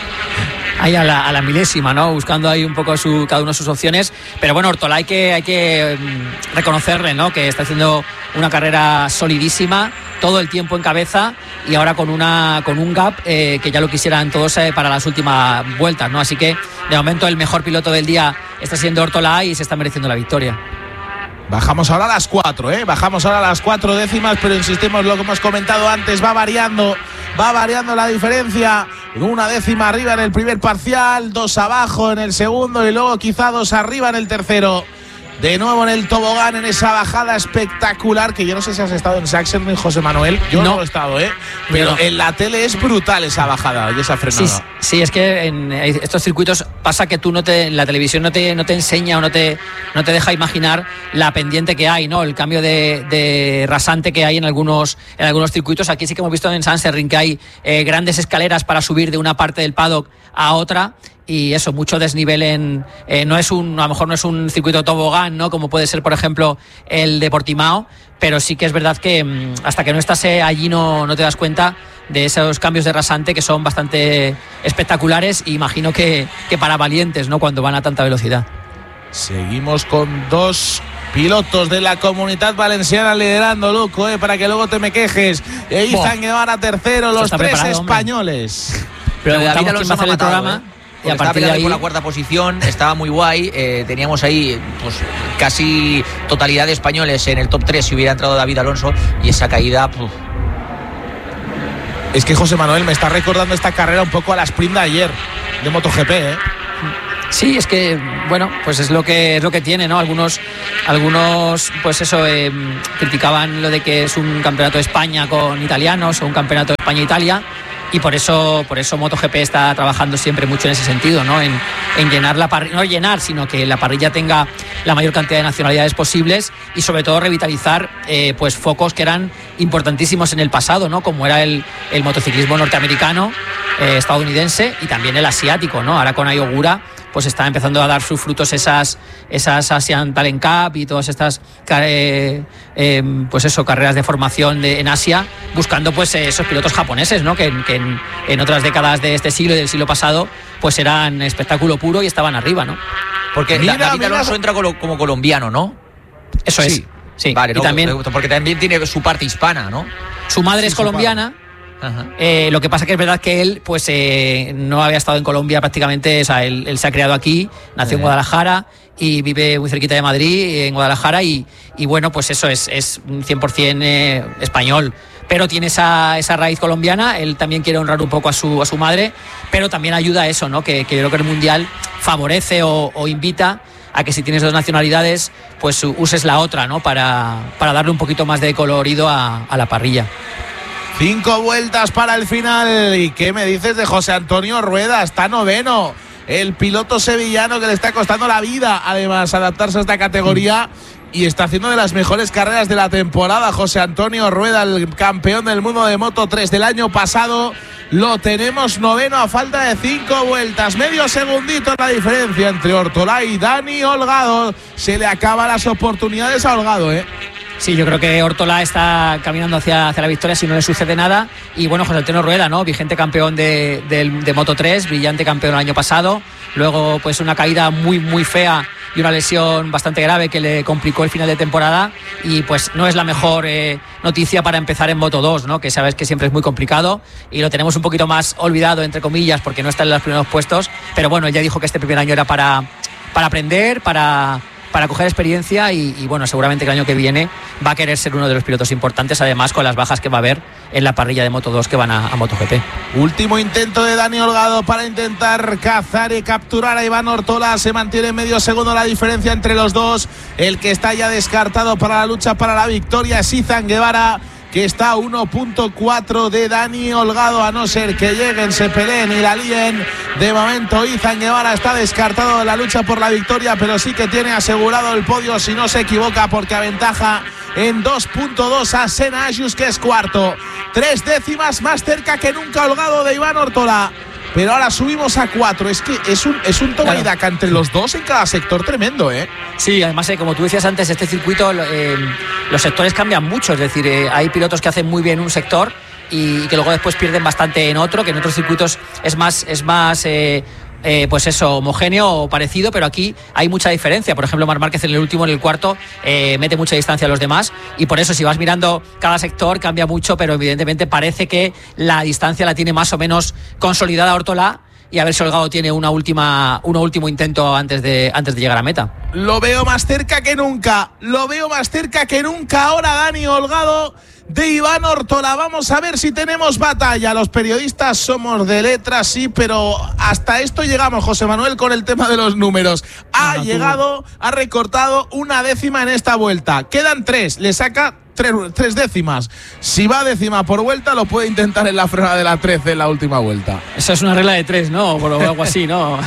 Ahí a la, a la milésima, ¿no? Buscando ahí un poco su, cada uno de sus opciones. Pero bueno, Ortola hay que, hay que um, reconocerle, ¿no? Que está haciendo una carrera solidísima, todo el tiempo en cabeza y ahora con una con un gap eh, que ya lo quisieran todos eh, para las últimas vueltas, ¿no? Así que de momento el mejor piloto del día está siendo Ortola y se está mereciendo la victoria. Bajamos ahora a las cuatro, ¿eh? Bajamos ahora a las cuatro décimas, pero insistimos, lo que hemos comentado antes, va variando, va variando la diferencia. Una décima arriba en el primer parcial, dos abajo en el segundo y luego quizá dos arriba en el tercero. de nuevo en el tobogán, en esa bajada espectacular, que yo no sé si has estado en Sachsenring, José Manuel, yo no, no he estado, ¿eh? Pero no. En la tele es brutal esa bajada y esa frenada. Sí, sí, es que en estos circuitos pasa que tú no te, en la televisión no te, no te enseña o no te, no te deja imaginar la pendiente que hay, ¿no? El cambio de, de rasante que hay en algunos, en algunos circuitos. Aquí sí que hemos visto en Sachsenring que hay eh, grandes escaleras para subir de una parte del paddock a otra. Y eso, mucho desnivel en... Eh, no es un, a lo mejor no es un circuito tobogán, ¿no? Como puede ser, por ejemplo, el de Portimao, pero sí que es verdad que mmm, hasta que no estás eh, allí no, no te das cuenta de esos cambios de rasante que son bastante espectaculares, y imagino que, que para valientes, ¿no? Cuando van a tanta velocidad. Seguimos con dos pilotos de la Comunitat Valenciana liderando, Luco, eh, para que luego te me quejes. E Izan Guevara tercero, los tres españoles. Hombre. Pero David Alonso va a hacer el programa. ¿eh? Y a partir de ahí, por la cuarta posición, estaba muy guay. Eh, teníamos ahí pues casi totalidad de españoles en el top tres si hubiera entrado David Alonso, y esa caída. Puf. Es que José Manuel me está recordando esta carrera un poco a la sprint de ayer de MotoGP, ¿eh? Sí, es que bueno, pues es lo que es lo que tiene, ¿no? Algunos, algunos, pues eso, eh, criticaban lo de que es un campeonato de España con italianos o un campeonato de España-Italia. Y por eso, por eso MotoGP está trabajando siempre mucho en ese sentido, ¿no? En, en llenar la parrilla, no llenar, sino que la parrilla tenga la mayor cantidad de nacionalidades posibles, y sobre todo revitalizar eh, pues focos que eran importantísimos en el pasado, ¿no? Como era el, el motociclismo norteamericano, eh, estadounidense, y también el asiático, ¿no? Ahora con Ai Ogura pues está empezando a dar sus frutos esas, esas Asian Talent Cup y todas estas eh, eh, pues eso, carreras de formación de, en Asia, buscando pues esos pilotos japoneses, ¿no? Que, que en, en otras décadas de este siglo y del siglo pasado pues eran espectáculo puro y estaban arriba, ¿no? Porque mira, David mira, Alonso entra como colombiano, ¿no? Eso sí. es. Sí. Vale, y no, también, porque también tiene su parte hispana, ¿no? Su madre sí, es colombiana. Ajá. Eh, lo que pasa que es verdad que él pues eh, no había estado en Colombia prácticamente, o sea, él, él se ha criado aquí, nació eh. en Guadalajara y vive muy cerquita de Madrid, en Guadalajara, y, y bueno, pues eso es, es cien por ciento eh, español, pero tiene esa, esa raíz colombiana. Él también quiere honrar un poco a su, a su madre, pero también ayuda a eso, ¿no? Que, que yo creo que el Mundial favorece o, o invita a que si tienes dos nacionalidades, pues uses la otra, ¿no? Para, para darle un poquito más de colorido a, a la parrilla. Cinco vueltas para el final. ¿Y qué me dices de José Antonio Rueda? Está noveno. El piloto sevillano que le está costando la vida, además, adaptarse a esta categoría. Y está haciendo de las mejores carreras de la temporada. José Antonio Rueda, el campeón del mundo de Moto tres del año pasado. Lo tenemos noveno a falta de cinco vueltas. Medio segundito la diferencia entre Ortolá y Dani Holgado. Se le acaban las oportunidades a Holgado, ¿eh? Sí, yo creo que Ortolá está caminando hacia, hacia la victoria si no le sucede nada. Y bueno, José Antonio Rueda, ¿no? Vigente campeón de, de, de Moto tres, brillante campeón el año pasado. Luego, pues una caída muy, muy fea y una lesión bastante grave que le complicó el final de temporada. Y pues no es la mejor eh, noticia para empezar en Moto dos, ¿no? Que sabes que siempre es muy complicado y lo tenemos un poquito más olvidado, entre comillas, porque no está en los primeros puestos. Pero bueno, él ya dijo que este primer año era para, para aprender, para... para coger experiencia y, y bueno, seguramente que el año que viene va a querer ser uno de los pilotos importantes, además con las bajas que va a haber en la parrilla de Moto dos que van a, a MotoGP. Último intento de Dani Holgado para intentar cazar y capturar a Iván Ortolá. Se mantiene medio segundo la diferencia entre los dos. El que está ya descartado para la lucha para la victoria es Izan Guevara, que está a uno punto cuatro de Dani Holgado, a no ser que lleguen, se peleen y la líen. De momento Izan Guevara está descartado de la lucha por la victoria, pero sí que tiene asegurado el podio si no se equivoca, porque aventaja en dos punto dos a Senna Agius, que es cuarto. Tres décimas más cerca que nunca Holgado de Iván Ortolá. Pero ahora subimos a cuatro. Es que es un, es un toma y daca entre los dos en cada sector tremendo, ¿eh? Sí, además, eh, como tú decías antes, este circuito, eh, los sectores cambian mucho. Es decir, eh, hay pilotos que hacen muy bien un sector y, y que luego después pierden bastante en otro, que en otros circuitos es más... Es más eh, Eh, pues eso, homogéneo o parecido, pero aquí hay mucha diferencia. Por ejemplo, Marc Márquez en el último, en el cuarto, eh, mete mucha distancia a los demás, y por eso si vas mirando cada sector cambia mucho, pero evidentemente parece que la distancia la tiene más o menos consolidada Ortolá, y a ver si Holgado tiene una última, un último intento antes de, antes de llegar a meta. Lo veo más cerca que nunca, lo veo más cerca que nunca ahora Dani Holgado de Iván Ortola. Vamos a ver si tenemos batalla. Los periodistas somos de letras, sí, pero hasta esto llegamos, José Manuel, con el tema de los números. Ha no, no, llegado, tú... ha recortado una décima en esta vuelta. Quedan tres, le saca tres, tres décimas. Si va décima por vuelta, lo puede intentar en la frenada de la trece en la última vuelta. Esa es una regla de tres, ¿no? O algo así, ¿no?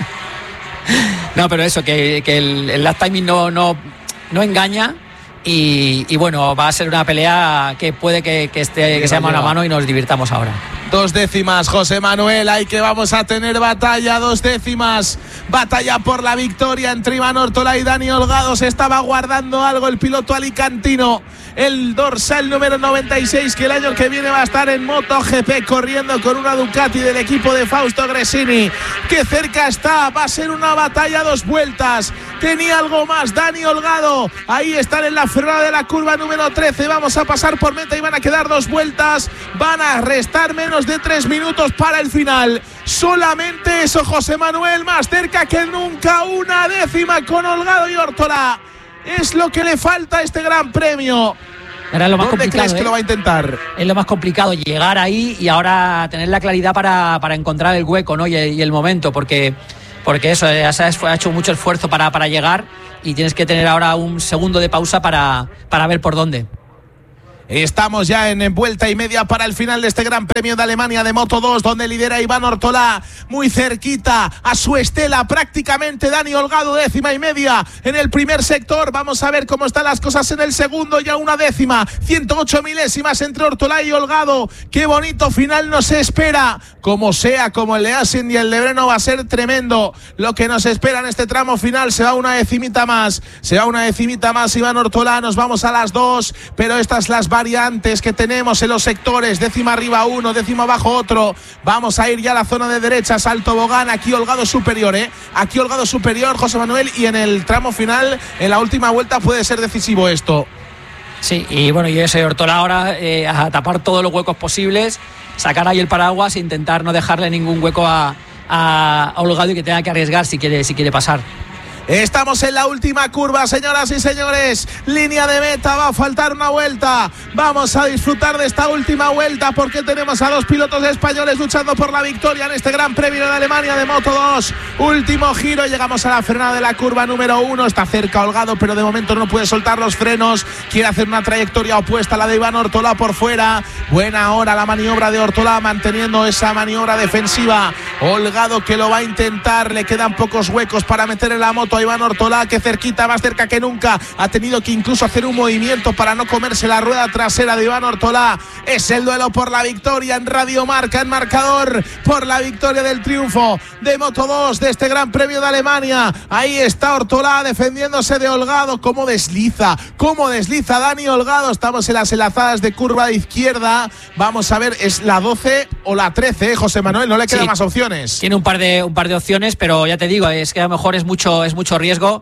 No, pero eso, que, que el, el lap timing no, no, no engaña. Y, y bueno, va a ser una pelea que puede que, que, esté, que sea mano a mano y nos divirtamos ahora. Dos décimas, José Manuel, ahí que vamos a tener batalla, dos décimas, batalla por la victoria entre Iván Ortola y Dani Holgado. Se estaba guardando algo el piloto alicantino, el dorsal número noventa y seis, que el año que viene va a estar en MotoGP corriendo con una Ducati del equipo de Fausto Gresini. Que cerca está, va a ser una batalla dos vueltas. Tenía algo más Dani Holgado, ahí están en la frenada de la curva número trece. Vamos a pasar por meta y van a quedar dos vueltas, van a restar menos de tres minutos para el final. Solamente eso, José Manuel, más cerca que nunca, una décima con Holgado y Ortola. Es lo que le falta a este gran premio. Era lo más ¿Dónde complicado, crees eh? que lo va a intentar? Es lo más complicado, llegar ahí y ahora tener la claridad para, para encontrar el hueco, ¿no? y, y el momento, porque, porque eso, ha hecho mucho esfuerzo para, para llegar y tienes que tener ahora un segundo de pausa para, para ver por dónde. Estamos ya en vuelta y media para el final de este Gran Premio de Alemania de Moto dos, donde lidera Iván Ortola, muy cerquita a su estela prácticamente Dani Holgado, décima y media en el primer sector. Vamos a ver cómo están las cosas en el segundo, ya una décima, ciento ocho milésimas entre Ortola y Holgado. Qué bonito final nos espera, como sea, como el de Asen y el de Breno, va a ser tremendo lo que nos espera en este tramo final. Se va una decimita más, se va una decimita más Iván Ortola, nos vamos a las dos, pero estas las variantes que tenemos en los sectores, décima arriba uno, décima abajo otro. Vamos a ir ya a la zona de derechas, al tobogán, aquí Holgado superior, ¿eh? Aquí Holgado superior, José Manuel, y en el tramo final, en la última vuelta, puede ser decisivo esto. Sí, y bueno, y ese Ortola ahora eh, a tapar todos los huecos posibles, sacar ahí el paraguas e intentar no dejarle ningún hueco a, a, a Holgado y que tenga que arriesgar si quiere, si quiere pasar. Estamos en la última curva, señoras y señores. Línea de meta, va a faltar una vuelta. Vamos a disfrutar de esta última vuelta porque tenemos a dos pilotos españoles luchando por la victoria en este Gran Premio de Alemania de Moto dos. Último giro, llegamos a la frenada de la curva número uno. Está cerca Holgado, pero de momento no puede soltar los frenos. Quiere hacer una trayectoria opuesta a la de Iván Ortola por fuera. Buena hora la maniobra de Ortola, manteniendo esa maniobra defensiva. Holgado que lo va a intentar, le quedan pocos huecos para meter en la moto a Iván Ortola, que cerquita, más cerca que nunca. Ha tenido que incluso hacer un movimiento para no comerse la rueda trasera de Iván Ortola. Es el duelo por la victoria en Radio Marca, en marcador, por la victoria del triunfo de Moto dos de este Gran Premio de Alemania. Ahí está Ortola defendiéndose de Holgado. Cómo desliza, cómo desliza Dani Holgado. Estamos en las enlazadas de curva de izquierda. Vamos a ver, es la doce o la trece, ¿eh, José Manuel? No le quedan sí, más opciones. Tiene un par de un par de opciones, pero ya te digo, es que a lo mejor es mucho es mucho riesgo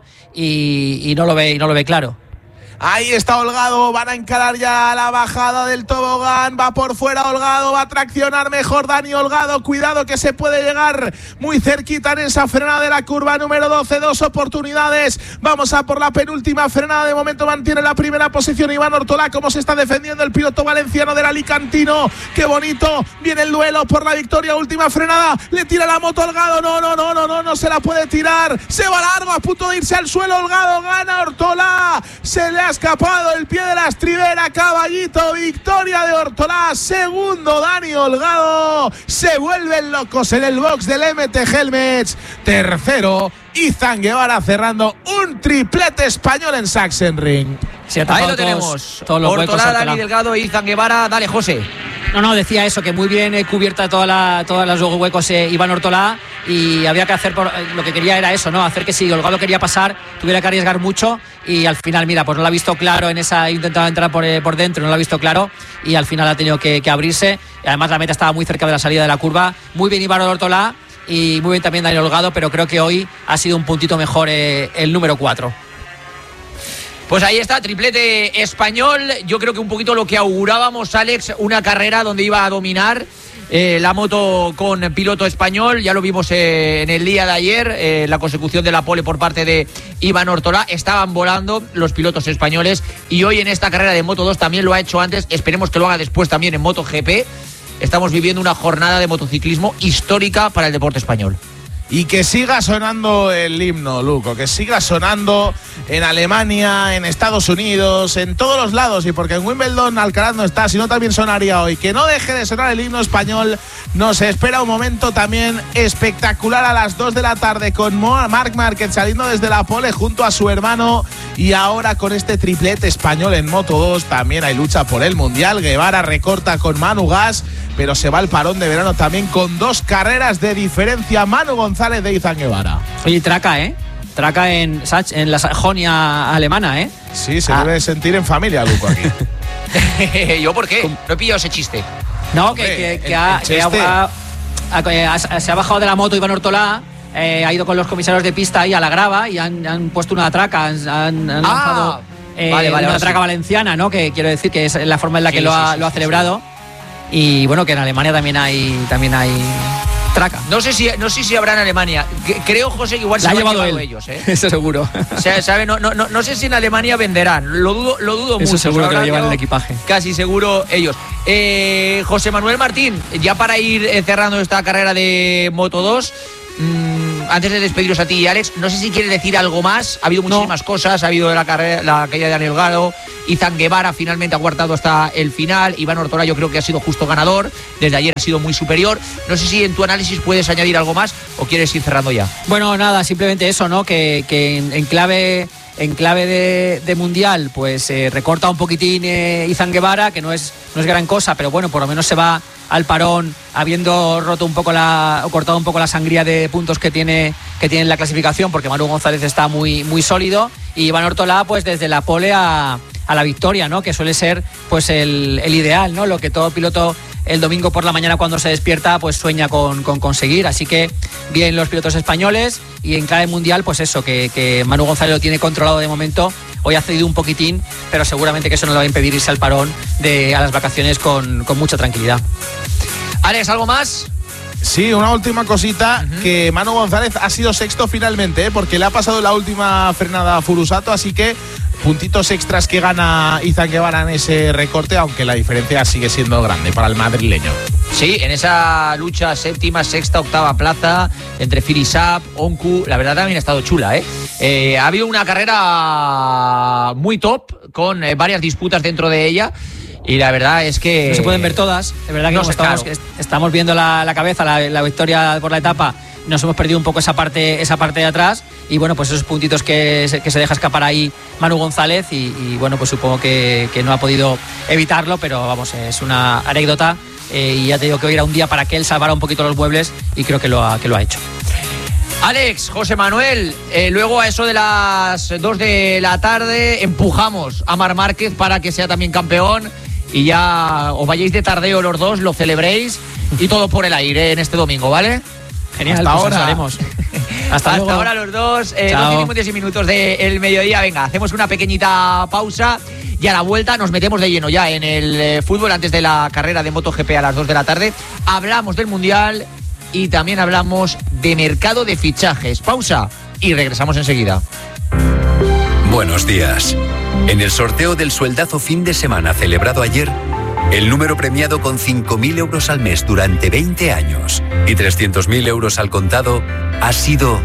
y, y no lo ve y no lo ve claro. Ahí está Holgado, van a encarar ya la bajada del tobogán, va por fuera Holgado, va a traccionar mejor Dani Holgado, cuidado que se puede llegar muy cerquita en esa frenada de la curva número doce, dos oportunidades, vamos a por la penúltima frenada, de momento mantiene la primera posición Iván Ortola, como se está defendiendo el piloto valenciano del alicantino, qué bonito, viene el duelo por la victoria, última frenada, le tira la moto Holgado, no, no, no, no, no, no se la puede tirar, se va largo, a punto de irse al suelo Holgado, gana Ortola, se le ha escapado el pie de la estribera, caballito, victoria de Ortola, segundo Dani Holgado, se vuelven locos en el box del M T Helmets, tercero Izan Guevara cerrando un triplete español en Sachsenring. Sí, ahí lo tenemos, todos los Ortola, huecos, Dani Delgado, Izan Guevara, dale José. No, no, decía eso, que muy bien eh, cubierta toda la, todas los huecos eh, Iván Ortola, y había que hacer, por, eh, lo que quería era eso, ¿no? Hacer que si Holgado quería pasar, tuviera que arriesgar mucho, y al final, mira, pues no lo ha visto claro en esa, intentaba entrar por, eh, por dentro, no lo ha visto claro, y al final ha tenido que, que abrirse, y además la meta estaba muy cerca de la salida de la curva, muy bien Iván Ortola, y muy bien también Daniel Holgado, pero creo que hoy ha sido un puntito mejor eh, el número cuatro. Pues ahí está, triplete español. Yo creo que un poquito lo que augurábamos, Alex, una carrera donde iba a dominar eh, la moto con piloto español. Ya lo vimos eh, en el día de ayer, eh, la consecución de la pole por parte de Iván Ortolá. Estaban volando los pilotos españoles y hoy en esta carrera de Moto dos también lo ha hecho antes. Esperemos que lo haga después también en MotoGP. Estamos viviendo una jornada de motociclismo histórica para el deporte español. Y que siga sonando el himno, Luco, que siga sonando en Alemania, en Estados Unidos, en todos los lados. Y porque en Wimbledon Alcaraz no está, sino también sonaría hoy. Que no deje de sonar el himno español. Nos espera un momento también espectacular a las dos de la tarde con Marc Márquez saliendo desde la pole junto a su hermano. Y ahora con este triplete español en Moto dos también hay lucha por el Mundial. Guevara recorta con Manu Gas, pero se va al parón de verano también con dos carreras de diferencia. Manu González de Izan Guevara. Oye, traca, ¿eh? Traca en, en la Sajonia alemana, ¿eh? Sí, se ah. debe sentir en familia, Luco, aquí. ¿Yo por qué? No he pillado ese chiste. No, Hombre, que, que, que, el, ha, el que ha, ha, ha, se ha bajado de la moto Iván Ortolá, eh, ha ido con los comisarios de pista ahí a la grava y han, han puesto una traca, han, han ah, lanzado eh, vale, vale, una traca sí. valenciana, ¿no? Que quiero decir que es la forma en la que sí, lo, ha, sí, sí, lo ha celebrado. Sí. Y bueno, que en Alemania también hay también hay traca. No sé si no sé si habrá en Alemania. Creo, José, que igual la se ha llevado, llevado él. ellos, ¿eh? Eso seguro. O sea, ¿sabe? No, no, no, no sé si en Alemania venderán. Lo dudo, lo dudo Eso mucho. seguro que lo llevan en el equipaje. Casi seguro ellos. Eh, José Manuel Martín, ya para ir cerrando esta carrera de Moto dos, mmm, antes de despediros a ti y Alex, no sé si quieres decir algo más. Ha habido muchísimas no. cosas. Ha habido la, carrera, la caída de Daniel Garo. Izan Guevara finalmente ha aguantado hasta el final. Iván Ortolá yo creo que ha sido justo ganador. Desde ayer ha sido muy superior. No sé si en tu análisis puedes añadir algo más o quieres ir cerrando ya. Bueno, nada, simplemente eso, ¿no? Que, que en, en clave... En clave de, de mundial, pues eh, recorta un poquitín eh, Izan Guevara, que no es, no es gran cosa, pero bueno, por lo menos se va al parón habiendo roto un poco la, o cortado un poco la sangría de puntos que tiene, que tiene en la clasificación, porque Manu González está muy, muy sólido, y Iván Ortolá, pues desde la pole a, a la victoria, ¿no? Que suele ser pues el, el ideal, ¿no? Lo que todo piloto el domingo por la mañana cuando se despierta pues sueña con, con conseguir. Así que bien los pilotos españoles, y en clave mundial pues eso, que, que Manu González lo tiene controlado de momento. Hoy ha cedido un poquitín, pero seguramente que eso no le va a impedir irse al parón de, a las vacaciones con, con mucha tranquilidad. Alex, ¿algo más? Sí, una última cosita, uh-huh. que Manu González ha sido sexto finalmente, ¿eh? Porque le ha pasado la última frenada a Furusato, así que puntitos extras que gana Izan Guevara en ese recorte, aunque la diferencia sigue siendo grande para el madrileño. Sí, en esa lucha séptima, sexta, octava plaza entre Firisap, Onku, la verdad también ha estado chula, ¿eh? eh ha habido una carrera muy top, con eh, varias disputas dentro de ella. Y la verdad es que... No se pueden ver todas. De verdad que, no como sé, estamos, claro. estamos viendo la, la cabeza, la, la victoria por la etapa, nos hemos perdido un poco esa parte esa parte de atrás. Y bueno, pues esos puntitos que se, que se deja escapar ahí Manu González. Y, y bueno, pues supongo que, que no ha podido evitarlo, pero vamos, es una anécdota. Eh, y ya te digo que hoy era un día para que él salvara un poquito los muebles, y creo que lo ha, que lo ha hecho. Alex, José Manuel, eh, luego a eso de las dos de la tarde empujamos a Marc Márquez para que sea también campeón. Y ya os vayáis de tardeo los dos, lo celebréis, y todo por el aire en este domingo, ¿vale? Genial, hasta pues ahora. Haremos. Hasta, hasta luego. Ahora los dos, eh, doce y diez minutos del mediodía. Venga, hacemos una pequeñita pausa y a la vuelta nos metemos de lleno ya en el eh, fútbol antes de la carrera de MotoGP a las dos de la tarde. Hablamos del Mundial y también hablamos de mercado de fichajes. Pausa y regresamos enseguida. Buenos días. En el sorteo del sueldazo fin de semana celebrado ayer, el número premiado con cinco mil euros al mes durante veinte años y trescientos mil euros al contado ha sido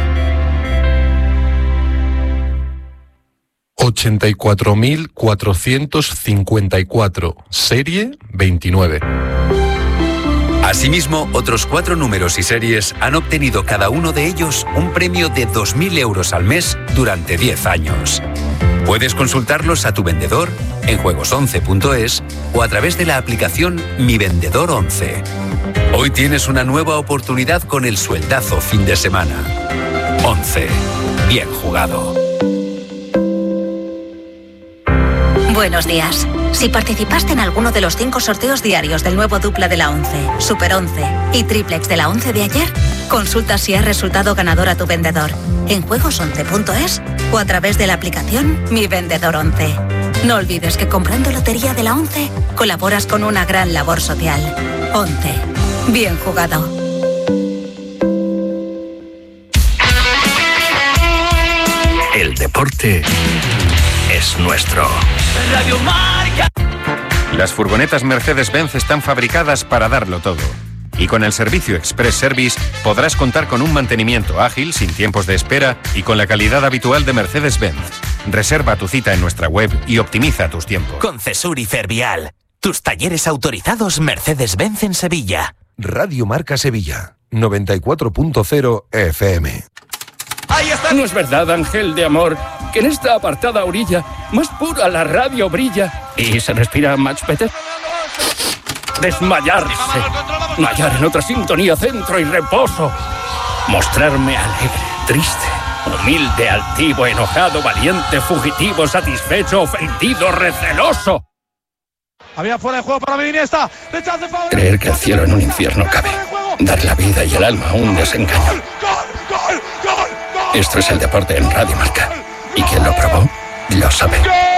ochenta y cuatro mil cuatrocientos cincuenta y cuatro, serie veintinueve. Asimismo, otros cuatro números y series han obtenido cada uno de ellos un premio de dos mil euros al mes durante diez años. Puedes consultarlos a tu vendedor en juegos once punto es o a través de la aplicación Mi Vendedor once. Hoy tienes una nueva oportunidad con el sueldazo fin de semana. once. Bien jugado. Buenos días. Si participaste en alguno de los cinco sorteos diarios del nuevo dupla de la once, Super once y Triplex de la once de ayer, consulta si has resultado ganador a tu vendedor en juegos once punto es o a través de la aplicación Mi Vendedor once. No olvides que comprando Lotería de la ONCE colaboras con una gran labor social. ONCE. Bien jugado. El deporte es nuestro. Radio Marca. Las furgonetas Mercedes-Benz están fabricadas para darlo todo. Y con el servicio Express Service podrás contar con un mantenimiento ágil, sin tiempos de espera y con la calidad habitual de Mercedes-Benz. Reserva tu cita en nuestra web y optimiza tus tiempos. Concesur y Fervial, tus talleres autorizados Mercedes-Benz en Sevilla. Radio Marca Sevilla, noventa y cuatro punto cero F M. Ahí está. No es verdad, ángel de amor, que en esta apartada orilla más pura la radio brilla y se respira much better. Desmayarse, hallar en otra sintonía centro y reposo, mostrarme alegre, triste, humilde, altivo, enojado, valiente, fugitivo, satisfecho, ofendido, receloso. Había fuera de juego para Iniesta. Creer que el cielo en un infierno cabe, dar la vida y el alma a un desengaño. Esto es el deporte en Radio Marca, y quien lo probó lo sabe.